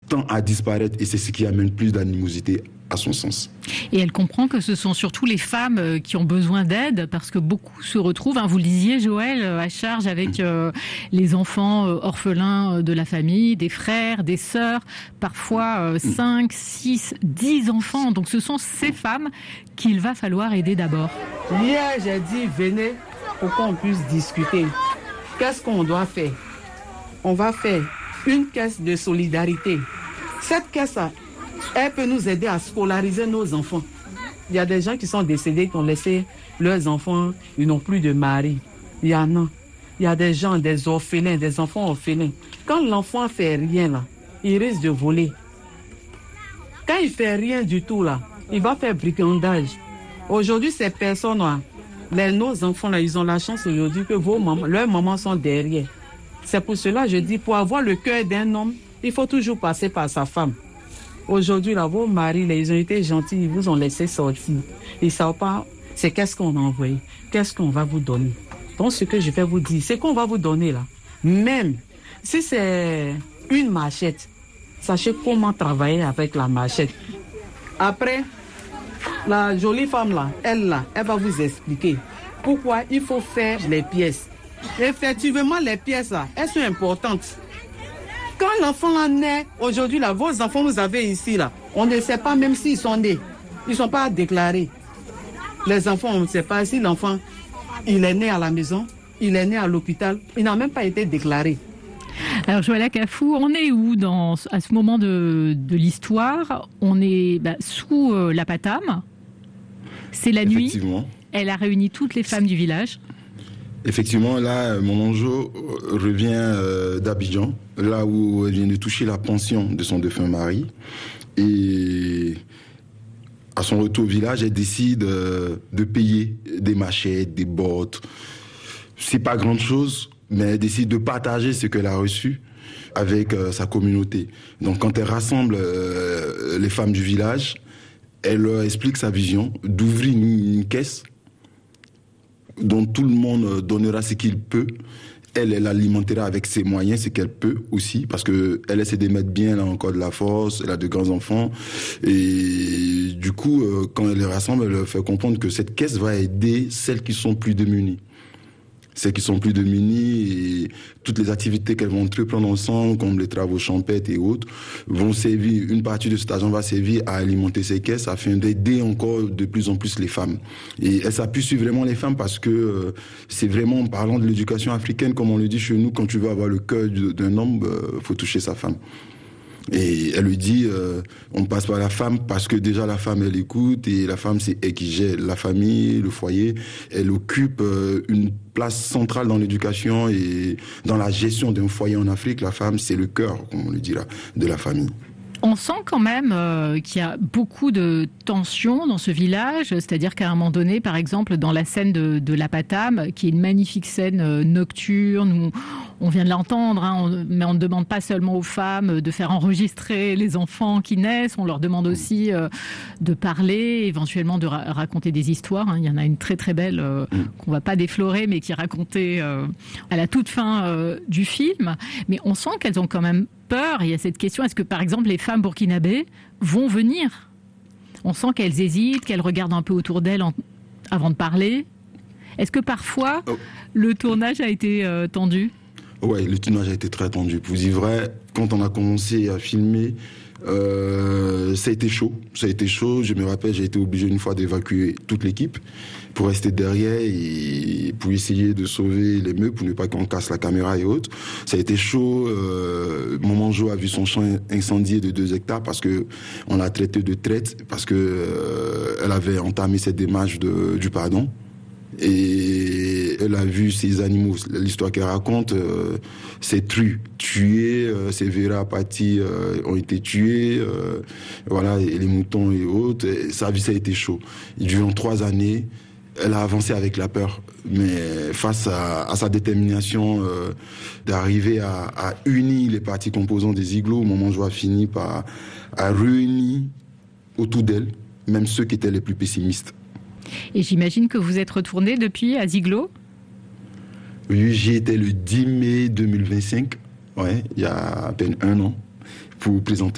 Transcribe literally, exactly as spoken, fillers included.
tend à disparaître et c'est ce qui amène plus d'animosité à son sens. Et elle comprend que ce sont surtout les femmes qui ont besoin d'aide parce que beaucoup se retrouvent, hein, vous le disiez Joël, à charge avec euh, les enfants euh, orphelins de la famille, des frères, des sœurs, parfois euh, cinq, six, dix enfants. Donc ce sont ces femmes qu'il va falloir aider d'abord. Hier j'ai dit venez pour qu'on puisse discuter. Qu'est-ce qu'on doit faire? On va faire une caisse de solidarité. Cette caisse-là, elle peut nous aider à scolariser nos enfants. Il y a des gens qui sont décédés, qui ont laissé leurs enfants, ils n'ont plus de mari. Il y en a. Il y a des gens, des orphelins, des enfants orphelins. Quand l'enfant fait rien là, il risque de voler. Quand il fait rien du tout là, il va faire brigandage. Aujourd'hui, ces personnes-là, les, nos enfants là, ils ont la chance aujourd'hui que vos mamans, leurs mamans sont derrière. C'est pour cela que je dis, pour avoir le cœur d'un homme, il faut toujours passer par sa femme. Aujourd'hui, là, vos maris, là, ils ont été gentils, ils vous ont laissé sortir. Ils ne savent pas, c'est qu'est-ce qu'on a envoyé, qu'est-ce qu'on va vous donner. Donc, ce que je vais vous dire, c'est qu'on va vous donner, là. Même si c'est une machette, sachez comment travailler avec la machette. Après, la jolie femme, là, elle, là, elle va vous expliquer pourquoi il faut faire les pièces. Effectivement, les pièces, là, elles sont importantes. Quand l'enfant là naît, aujourd'hui, là, vos enfants vous avez ici, là, on ne sait pas même s'ils sont nés. Ils ne sont pas déclarés. Les enfants, on ne sait pas si l'enfant, il est né à la maison, il est né à l'hôpital, il n'a même pas été déclaré. Alors Joël Akafou, on est où dans, à ce moment de, de l'histoire? On est bah, sous euh, la Patam, c'est la nuit, elle a réuni toutes les femmes du village. Effectivement, là, Maman Jo revient euh, d'Abidjan, là où elle vient de toucher la pension de son défunt mari. Et à son retour au village, elle décide euh, de payer des machettes, des bottes. C'est pas grande chose, mais elle décide de partager ce qu'elle a reçu avec euh, sa communauté. Donc, quand elle rassemble euh, les femmes du village, elle leur explique sa vision d'ouvrir une, une caisse dont tout le monde donnera ce qu'il peut. Elle, elle alimentera avec ses moyens ce qu'elle peut aussi, parce que elle essaie de mettre bien, là encore, de la force, elle a de grands enfants. Et du coup, euh, quand elle les rassemble, elle leur fait comprendre que cette caisse va aider celles qui sont plus démunies. Celles qui sont plus démunies et toutes les activités qu'elles vont entreprendre ensemble, comme les travaux champêtres et autres, vont servir, une partie de cet argent va servir à alimenter ces caisses afin d'aider encore de plus en plus les femmes. Et elle s'appuie sur vraiment les femmes parce que euh, c'est vraiment en parlant de l'éducation africaine, comme on le dit chez nous, quand tu veux avoir le cœur d'un homme, il euh, faut toucher sa femme. Et elle lui dit, euh, on passe par la femme parce que déjà la femme, elle écoute et la femme, c'est elle qui gère la famille, le foyer. Elle occupe euh, une place centrale dans l'éducation et dans la gestion d'un foyer en Afrique. La femme, c'est le cœur, comme on le dira, de la famille. On sent quand même euh, qu'il y a beaucoup de tensions dans ce village, c'est-à-dire qu'à un moment donné, par exemple, dans la scène de, de la Patam, qui est une magnifique scène euh, nocturne, où on vient de l'entendre, hein, on, mais on ne demande pas seulement aux femmes de faire enregistrer les enfants qui naissent, on leur demande aussi euh, de parler, éventuellement de ra- raconter des histoires. Hein. Il y en a une très très belle euh, qu'on va pas déflorer, mais qui est racontée euh, à la toute fin euh, du film. Mais on sent qu'elles ont quand même peur. Il y a cette question, est-ce que par exemple les femmes burkinabées vont venir? On sent qu'elles hésitent, qu'elles regardent un peu autour d'elles en... avant de parler. Est-ce que parfois oh. le tournage a été euh, tendu? Ouais, le tournage a été très tendu. Pour dire vrai, quand on a commencé à filmer, euh, ça a été chaud. Ça a été chaud. Je me rappelle, j'ai été obligé une fois d'évacuer toute l'équipe pour rester derrière et pour essayer de sauver les meubles, pour ne pas qu'on casse la caméra et autres. Ça a été chaud. Euh, Maman Jo a vu son champ incendié de deux hectares parce que on l'a traité de traite, parce que euh, elle avait entamé cette démarche de, du pardon. Et elle a vu ces animaux, l'histoire qu'elle raconte, euh, ces truies tuées, euh, ces Vera Pati euh, ont été tués, euh, voilà, et les moutons et autres. Et sa vie, ça a été chaud. Et durant trois années, elle a avancé avec la peur, mais face à, à sa détermination euh, d'arriver à, à unir les parties composantes des igloos, Maman Jo a fini par à réunir autour d'elle, même ceux qui étaient les plus pessimistes. Et j'imagine que vous êtes retourné depuis à Ziglo? Oui, j'y étais le dix mai deux mille vingt-cinq, ouais, il y a à peine un an, pour présenter